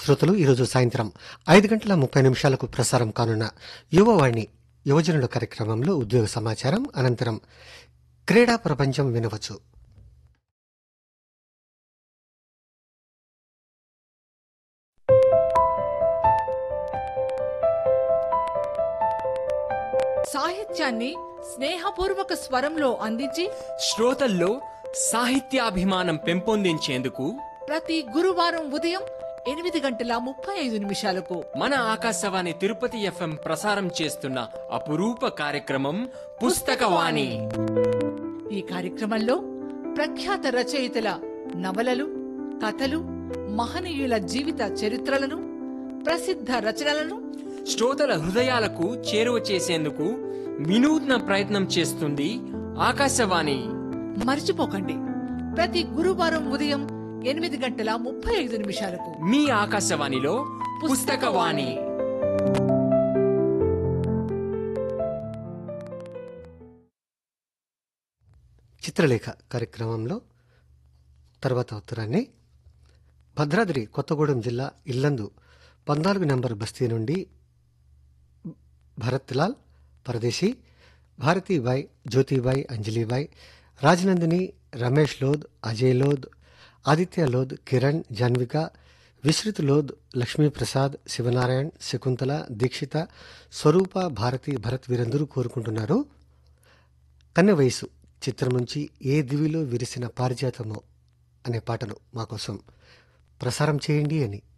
శ్రోతలు ఈరోజు సాయంత్రం 5:30 ప్రసారం కానున్న యువవాణి యువజనుల కార్యక్రమంలో ఉద్యోగ సమాచారం అనంతరం క్రీడా ప్రపంచం వినవచ్చు. సాహిత్యాన్ని స్నేహపూర్వక స్వరంలో అందించి శ్రోతల్లో సాహిత్యాభిమానం పెంపొందించేందుకు ప్రతి గురువారం ఉదయం 8:35 మన ఆకాశవాణి తిరుపతి FM ప్రసారం చేస్తున్న అపురూప కార్యక్రమం పుస్తకవాణి. ఈ కార్యక్రమంలో ప్రఖ్యాత రచయితల నవలలు, కథలు, మహనీయుల జీవిత చరిత్రలను, ప్రసిద్ధ రచనలను శ్రోతల హృదయాలకు చేరువ చేసేందుకు వినూత్న ప్రయత్నం చేస్తుంది ఆకాశవాణి. మర్చిపోకండి, ప్రతి గురువారం ఉదయం 8:35 మీ ఆకాశవాణిలో పుస్తకవాణి. చిత్రలేఖ కార్యక్రమంలో తర్వాత ఉత్తరాన్ని భద్రాద్రి కొత్తగూడెం జిల్లా ఇల్లందు 14 నంబర్ బస్తీ నుండి భరత్లాల్ పరదేశీ, భారతీబాయ్, జ్యోతిబాయ్, అంజలిబాయ్, రాజనందిని, రమేష్ లోద్, అజయ్ లోద్, ఆదిత్య లోద్, కిరణ్, జాన్విక, విశ్రుత్ లోద్, లక్ష్మీప్రసాద్, శివనారాయణ్, శకుంతల, దీక్షిత, స్వరూప, భారతి, భరత్ వీరందరూ కోరుకుంటున్నారు కన్నె వయసు చిత్రం నుంచి ఏ దివిలో విరిసిన పారిజాతమో అనే పాటను మా కోసం ప్రసారం చేయండి అని.